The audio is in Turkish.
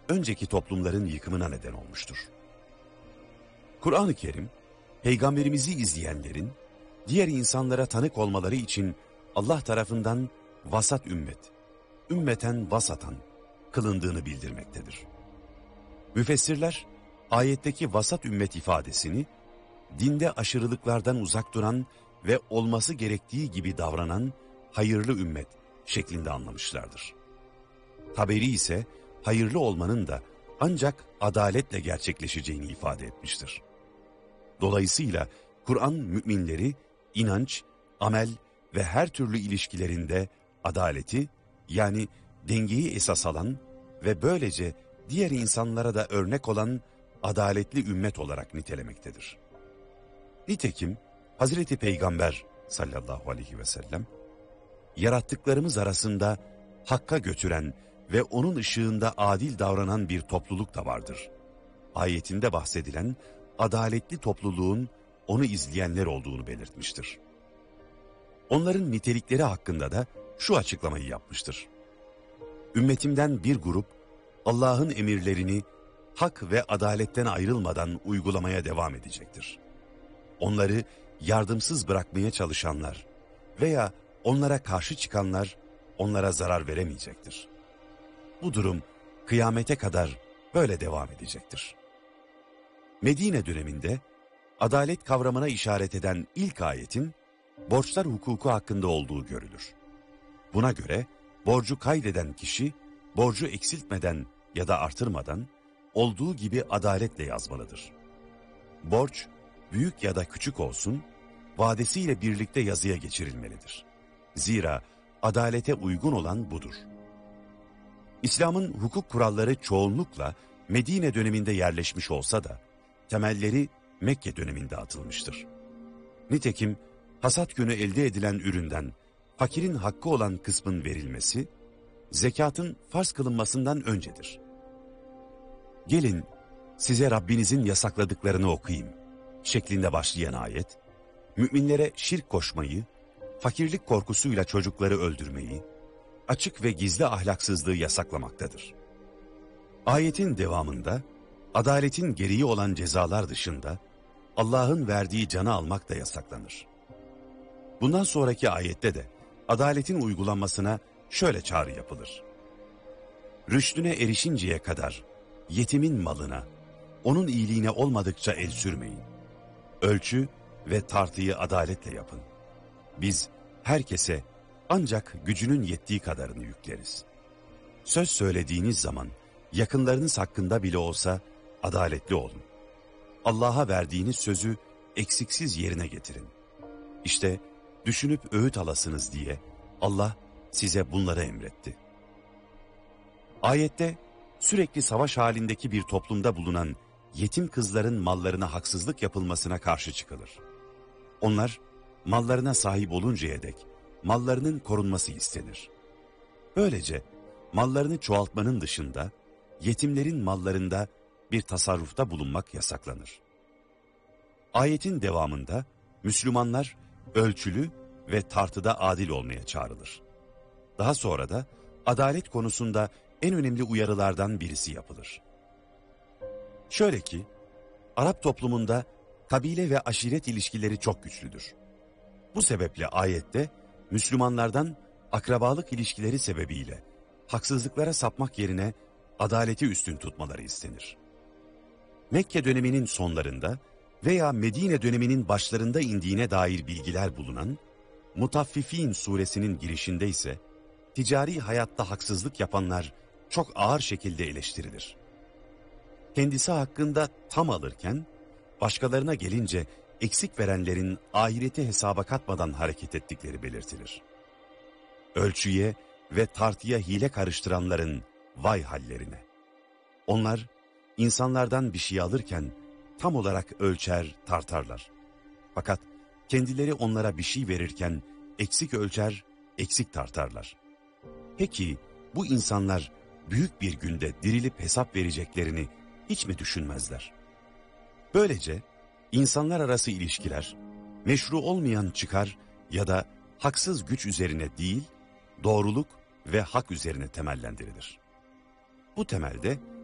önceki toplumların yıkımına neden olmuştur. Kur'an-ı Kerim, Peygamberimizi izleyenlerin, diğer insanlara tanık olmaları için Allah tarafından vasat ümmet, ümmeten vasatan kılındığını bildirmektedir. Müfessirler, ayetteki vasat ümmet ifadesini, dinde aşırılıklardan uzak duran ve olması gerektiği gibi davranan hayırlı ümmet şeklinde anlamışlardır. Taberi ise hayırlı olmanın da ancak adaletle gerçekleşeceğini ifade etmiştir. Dolayısıyla Kur'an müminleri inanç, amel ve her türlü ilişkilerinde adaleti, yani dengeyi esas alan ve böylece diğer insanlara da örnek olan adaletli ümmet olarak nitelemektedir. Nitekim Hazreti Peygamber sallallahu aleyhi ve sellem, yarattıklarımız arasında hakka götüren ve onun ışığında adil davranan bir topluluk da vardır ayetinde bahsedilen adaletli topluluğun onu izleyenler olduğunu belirtmiştir. Onların nitelikleri hakkında da şu açıklamayı yapmıştır. Ümmetimden bir grup Allah'ın emirlerini hak ve adaletten ayrılmadan uygulamaya devam edecektir. Onları yardımsız bırakmaya çalışanlar veya onlara karşı çıkanlar onlara zarar veremeyecektir. Bu durum kıyamete kadar böyle devam edecektir. Medine döneminde adalet kavramına işaret eden ilk ayetin borçlar hukuku hakkında olduğu görülür. Buna göre borcu kaydeden kişi borcu eksiltmeden ya da artırmadan olduğu gibi adaletle yazmalıdır. Borç büyük ya da küçük olsun vadesiyle birlikte yazıya geçirilmelidir. Zira adalete uygun olan budur. İslam'ın hukuk kuralları çoğunlukla Medine döneminde yerleşmiş olsa da temelleri Mekke döneminde atılmıştır. Nitekim hasat günü elde edilen üründen fakirin hakkı olan kısmın verilmesi, zekatın farz kılınmasından öncedir. Gelin size Rabbinizin yasakladıklarını okuyayım şeklinde başlayan ayet, müminlere şirk koşmayı, fakirlik korkusuyla çocukları öldürmeyi, açık ve gizli ahlaksızlığı yasaklamaktadır. Ayetin devamında, adaletin gereği olan cezalar dışında, Allah'ın verdiği canı almak da yasaklanır. Bundan sonraki ayette de, adaletin uygulanmasına şöyle çağrı yapılır. Rüştüne erişinceye kadar, yetimin malına, onun iyiliğine olmadıkça el sürmeyin. Ölçü ve tartıyı adaletle yapın. Biz herkese ancak gücünün yettiği kadarını yükleriz. Söz söylediğiniz zaman yakınlarınız hakkında bile olsa adaletli olun. Allah'a verdiğiniz sözü eksiksiz yerine getirin. İşte düşünüp öğüt alasınız diye Allah size bunları emretti. Ayette sürekli savaş halindeki bir toplumda bulunan yetim kızların mallarına haksızlık yapılmasına karşı çıkılır. Onlar mallarına sahip oluncaya dek mallarının korunması istenir. Böylece mallarını çoğaltmanın dışında yetimlerin mallarında bir tasarrufta bulunmak yasaklanır. Ayetin devamında Müslümanlar ölçülü ve tartıda adil olmaya çağrılır. Daha sonra da adalet konusunda en önemli uyarılardan birisi yapılır. Şöyle ki, Arap toplumunda kabile ve aşiret ilişkileri çok güçlüdür. Bu sebeple ayette Müslümanlardan akrabalık ilişkileri sebebiyle haksızlıklara sapmak yerine adaleti üstün tutmaları istenir. Mekke döneminin sonlarında veya Medine döneminin başlarında indiğine dair bilgiler bulunan Mutaffifin suresinin girişinde ise ticari hayatta haksızlık yapanlar çok ağır şekilde eleştirilir. Kendisi hakkında tam alırken başkalarına gelince eksik verenlerin ahireti hesaba katmadan hareket ettikleri belirtilir. Ölçüye ve tartıya hile karıştıranların vay hallerine. Onlar insanlardan bir şey alırken tam olarak ölçer, tartarlar. Fakat kendileri onlara bir şey verirken eksik ölçer, eksik tartarlar. Peki bu insanlar büyük bir günde dirilip hesap vereceklerini hiç mi düşünmezler? Böylece insanlar arası ilişkiler meşru olmayan çıkar ya da haksız güç üzerine değil, doğruluk ve hak üzerine temellendirilir. Bu temelde